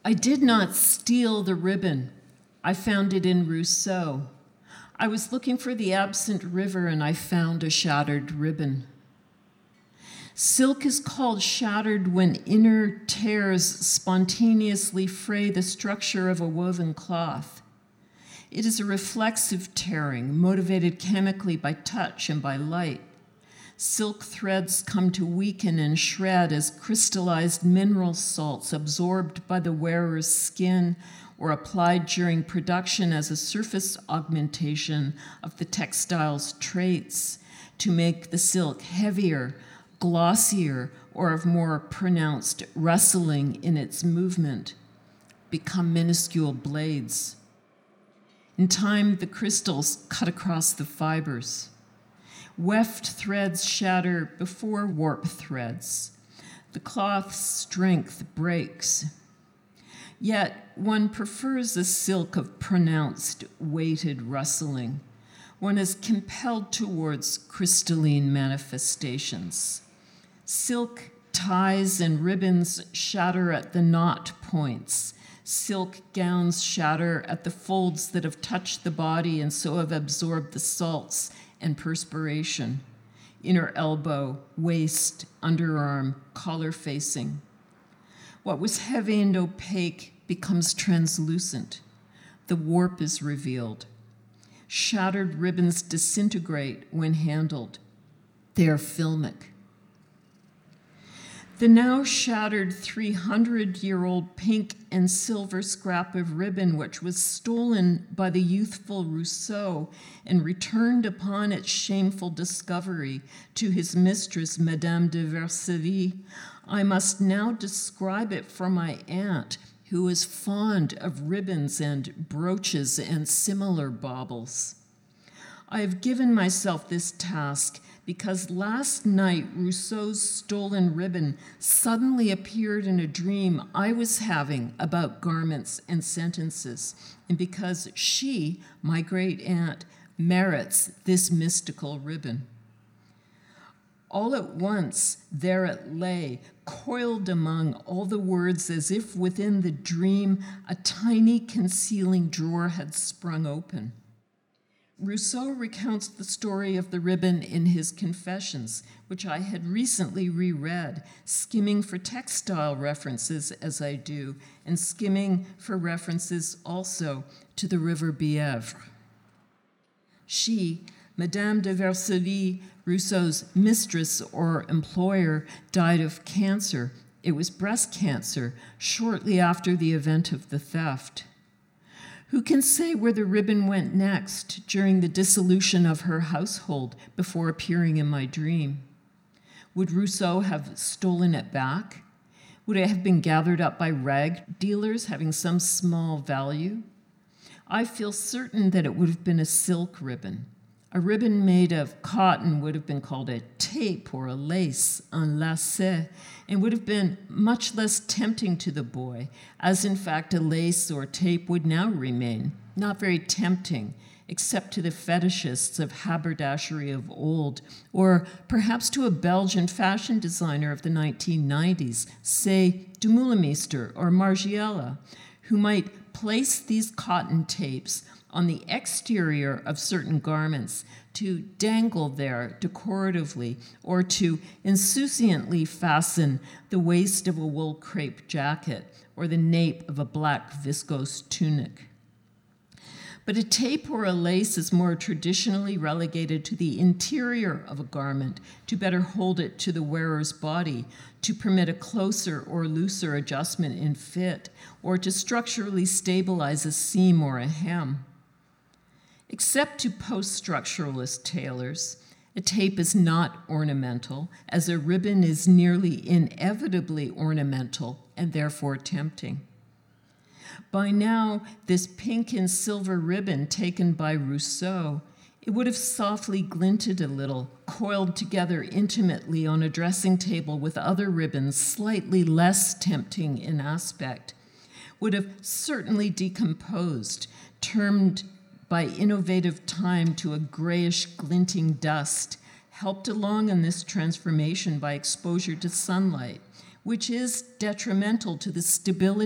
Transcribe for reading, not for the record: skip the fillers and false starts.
I did not steal the ribbon. I found it in Rousseau. I was looking for the absent river and I found a shattered ribbon. Silk is called shattered when inner tears spontaneously fray the structure of a woven cloth. It is a reflexive tearing, motivated chemically by touch and by light. Silk threads come to weaken and shred as crystallized mineral salts absorbed by the wearer's skin or applied during production as a surface augmentation of the textile's traits to make the silk heavier, glossier, or of more pronounced rustling in its movement, become minuscule blades. In time, the crystals cut across the fibers. Weft threads shatter before warp threads. The cloth's strength breaks. Yet one prefers a silk of pronounced, weighted rustling. One is compelled towards crystalline manifestations. Silk ties and ribbons shatter at the knot points. Silk gowns shatter at the folds that have touched the body and so have absorbed the salts and perspiration. Inner elbow, waist, underarm, collar facing. What was heavy and opaque becomes translucent. The warp is revealed. Shattered ribbons disintegrate when handled. They are filmic. The now shattered 300-year-old pink and silver scrap of ribbon, which was stolen by the youthful Rousseau and returned upon its shameful discovery to his mistress, Madame de Versailles, I must now describe it for my aunt, who is fond of ribbons and brooches and similar baubles. I have given myself this task because last night Rousseau's stolen ribbon suddenly appeared in a dream I was having about garments and sentences, and because she, my great aunt, merits this mystical ribbon. All at once, there it lay, coiled among all the words as if within the dream a tiny concealing drawer had sprung open. Rousseau recounts the story of the ribbon in his Confessions, which I had recently reread, skimming for textile references as I do, and skimming for references also to the river Bièvre. She, Madame de Versailles, Rousseau's mistress or employer, died of cancer. It was breast cancer, shortly after the event of the theft. Who can say where the ribbon went next during the dissolution of her household before appearing in my dream? Would Rousseau have stolen it back? Would it have been gathered up by rag dealers having some small value? I feel certain that it would have been a silk ribbon. A ribbon made of cotton would have been called a tape or a lace, un lacet, and would have been much less tempting to the boy, as in fact a lace or tape would now remain, not very tempting, except to the fetishists of haberdashery of old, or perhaps to a Belgian fashion designer of the 1990s, say Dumoulemeister or Margiela, who might place these cotton tapes on the exterior of certain garments to dangle there decoratively or to insouciantly fasten the waist of a wool crepe jacket or the nape of a black viscose tunic. But a tape or a lace is more traditionally relegated to the interior of a garment to better hold it to the wearer's body, to permit a closer or looser adjustment in fit, or to structurally stabilize a seam or a hem. Except to post-structuralist tailors, a tape is not ornamental, as a ribbon is nearly inevitably ornamental and therefore tempting. By now, this pink and silver ribbon taken by Rousseau, it would have softly glinted a little, coiled together intimately on a dressing table with other ribbons slightly less tempting in aspect, would have certainly decomposed, turned by innovative time to a grayish glinting dust, helped along in this transformation by exposure to sunlight, which is detrimental to the stability